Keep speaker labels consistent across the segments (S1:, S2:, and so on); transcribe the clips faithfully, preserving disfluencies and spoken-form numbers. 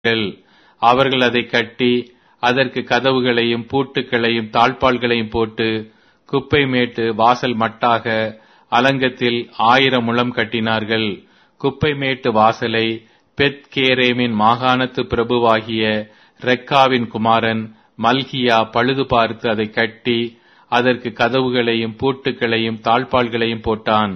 S1: அவர்கள் அதை கட்டி அதற்கு கதவுகளையும் பூட்டுக்களையும் தாழ்பாள்களையும் போட்டு குப்பை மேட்டு வாசல் மட்டாக அலங்கத்தில் ஆயிரம் முழம் கட்டினார்கள். குப்பை மேட்டு வாசலை பெத் கேரேமின் மாகாணத்து பிரபுவாகிய ரெக்காவின் குமாரன் மல்கியா பழுது பார்த்து அதை கட்டி அதற்கு கதவுகளையும் பூட்டுக்களையும் தாழ்பாள்களையும் போட்டான்.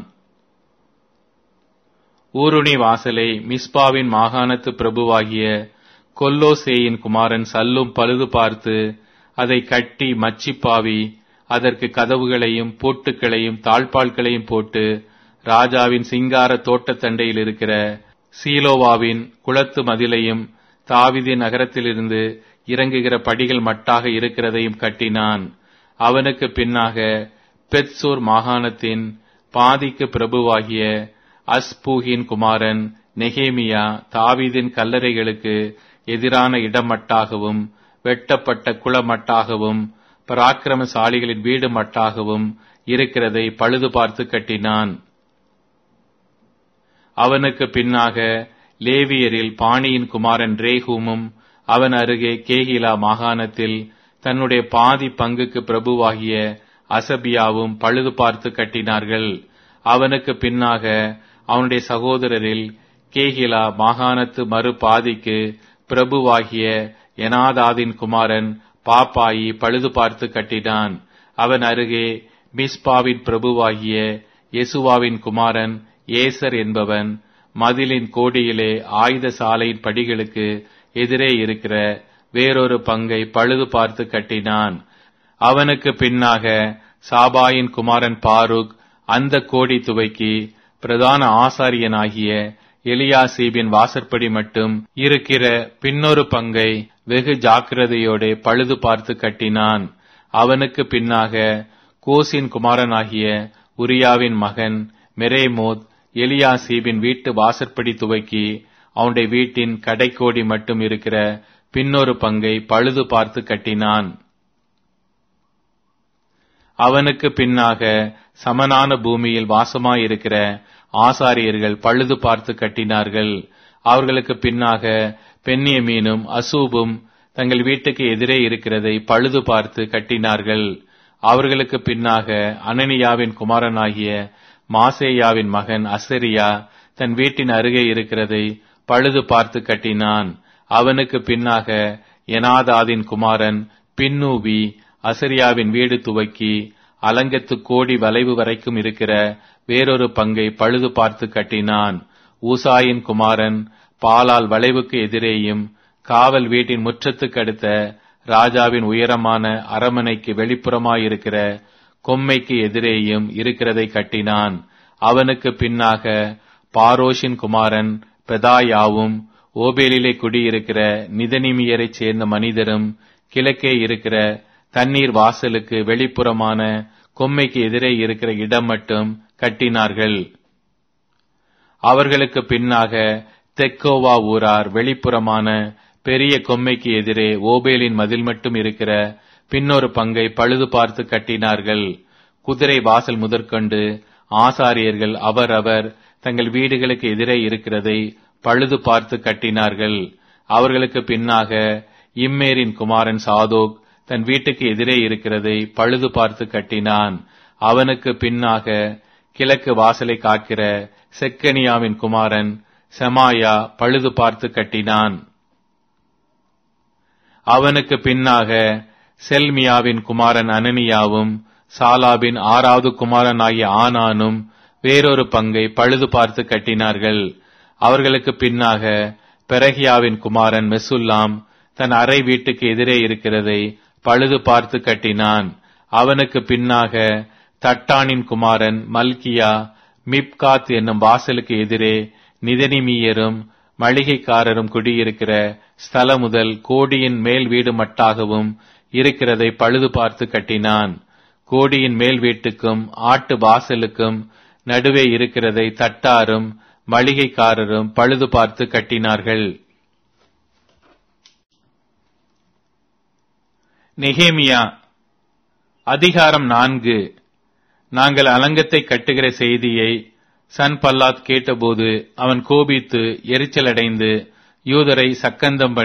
S1: ஊருணி வாசலை மிஸ்பாவின் மாகாணத்து பிரபுவாகிய கொல்லோசேயின் குமாரன் சல்லும் பழுது பார்த்து அதை கட்டி மச்சிப்பாவி அதற்கு கதவுகளையும் பூட்டுக்களையும் தாழ்பாள்களையும் போட்டு ராஜாவின் சிங்கார தோட்டத்தண்டையில் இருக்கிற சீலோவாவின் குளத்து மதிலையும் தாவீதின் நகரத்திலிருந்து இறங்குகிற படிகள் மட்டாக இருக்கிறதையும் கட்டினான். அவனுக்கு பின்னாக பெத்சூர் மாகாணத்தின் பாதிக்கு பிரபுவாகிய அஸ்பூகின் குமாரன் நெகேமியா தாவீதின் கல்லறைகளுக்கு எதிரான இடமட்டாகவும் வெட்டப்பட்ட குளமட்டாகவும் பராக்கிரமசாலிகளின் வீடு மட்டாகவும் இருக்கிறதை பழுது பார்த்து கட்டினான். அவனுக்கு பின்னாக லேவியரில் பாணியின் குமாரன் ரேகூமும் அவன் அருகே கேகிலா மாகாணத்தில் தன்னுடைய பாதி பங்குக்கு பிரபுவாகிய அசபியாவும் பழுது பார்த்து கட்டினார்கள். அவனுக்கு பின்னாக அவனுடைய சகோதரரில் கேகிலா மாகாணத்து மறு பாதிக்கு பிரபுவாகிய எனாதாதின் குமாரன் பாப்பாயி பழுது பார்த்து கட்டினான். அவன் அருகே மிஸ்பாவின் பிரபுவாகிய யெசுவாவின் குமாரன் ஏசர் என்பவன் மதிலின் கோடியிலே ஆயுத சாலையின் படிகளுக்கு எதிரே இருக்கிற வேறொரு பங்கை பழுது பார்த்து கட்டினான். அவனுக்கு பின்னாக சாபாயின் குமாரன் பாருக் அந்த கோடி துவைக்கி பிரதான ஆசாரியனாகிய எலியாசீபின் வாசற்படி மட்டும் இருக்கிற பின்னொரு பங்கை வெகு ஜாக்கிரதையோடு பழுது பார்த்து கட்டினான். அவனுக்கு பின்னாக கோசின் குமாரனாகிய உரியாவின் மகன் மெரேமோத் எலியாசீபின் வீட்டு வாசற்படி துவக்கி அவனுடைய வீட்டின் கடைக்கோடி மட்டும் இருக்கிற பின்னொரு பங்கை பழுது பார்த்து கட்டினான். அவனுக்கு பின்னாக சமனான பூமியில் வாசமாயிருக்கிற ஆசாரியர்கள் பழுது பார்த்து கட்டினார்கள். அவர்களுக்கு பின்னாக பென்யமீனும் அசூபும் தங்கள் வீட்டுக்கு எதிரே இருக்கிறதை பழுது பார்த்து கட்டினார்கள். அவர்களுக்கு பின்னாக அனனியாவின் குமாரனாகிய மாசேயாவின் மகன் அசரியா தன் வீட்டின் அருகே இருக்கிறதை பழுது பார்த்து கட்டினான். அவனுக்கு பின்னாக எனாதாதின் குமாரன் பின்னூவி அசரியாவின் வீடு துவக்கி அலங்கத்து கோடி வளைவு வரைக்கும் இருக்கிற வேறொரு பங்கை பழுது பார்த்து கட்டினான். ஊசாயின் குமாரன் பாலால் வளைவுக்கு எதிரேயும் காவல் வீட்டின் முற்றத்துக்கு அடுத்த ராஜாவின் உயரமான அரமனைக்கு வெளிப்புறமாயிருக்கிற கொம்மைக்கு எதிரேயும் இருக்கிறதை கட்டினான். அவனுக்கு பின்னாக பாரோஷின் குமாரன் பெதாயாவும் ஓபேலிலே குடியிருக்கிற நிதனிமியரைச் சேர்ந்த மனிதரும் கிழக்கே இருக்கிற தண்ணீர் வாசலுக்கு வெளிப்புறமான கொம்மைக்கு எதிரே இருக்கிற இடம் மட்டும் கட்டினார்கள். அவர்களுக்கு பின்னாக தெக்கோவா ஊரார் வெளிப்புறமான பெரிய கொம்மைக்கு எதிரே ஓபேலின் மதில் மட்டும் இருக்கிற பின்னொரு பங்கை பழுது பார்த்து கட்டினார்கள். குதிரை வாசல் முதற்கொண்டு ஆசாரியர்கள் அவரவர் தங்கள் வீடுகளுக்கு எதிரே இருக்கிறதை பழுது பார்த்து கட்டினார்கள். அவர்களுக்கு பின்னாக இம்மேரின் குமாரன் சாதோக் தன் வீட்டுக்கு எதிரே இருக்கிறதை பழுது பார்த்து கட்டினான். அவனுக்கு பின்னாக கிழக்கு வாசலை காக்கிற செக்கனியாவின் குமாரன் செமாயா பழுது பார்த்து கட்டினான். அவனுக்கு பின்னாக செல்மியாவின் குமாரன் அனனியாவும் சாலாபின் ஆறாவது குமாரன் ஆகிய ஆனானும் வேறொரு பங்கை பழுது பார்த்து கட்டினார்கள். அவர்களுக்கு பின்னாக பெரகியாவின் குமாரன் மெசுல்லாம் தன் அறை வீட்டுக்கு எதிரே இருக்கிறதை பழுது பார்த்து கட்டினான். அவனுக்கு பின்னாக தட்டானின் குமாரன் மல்கியா மிப்காத் என்னும் வாசலுக்கு எதிரே நிதனிமியரும் மளிகைக்காரரும் குடியிருக்கிற ஸ்தல முதல் கோடியின் மேல் வீடு மட்டாகவும் இருக்கிறதை பழுது பார்த்து கட்டினான். கோடியின் மேல் வீட்டுக்கும் ஆட்டு வாசலுக்கும் நடுவே இருக்கிறதை தட்டாரும் மளிகைக்காரரும் பழுது பார்த்து கட்டினார்கள். நெகேமியா அதிகாரம் நான்கு. நாங்கள் அலங்கத்தை கட்டுகிற செய்தியை சன்பல்லாத் கேட்டபோது அவன் கோபித்து எரிச்சலடைந்து யூதரை சக்கந்தம்